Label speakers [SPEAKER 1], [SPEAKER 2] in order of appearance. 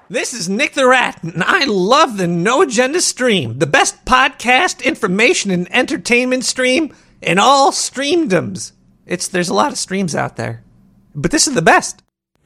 [SPEAKER 1] This is Nick the Rat, and I love the No Agenda stream, the best podcast, information, and entertainment stream in all streamdoms. There's a lot of streams out there, but this is the best.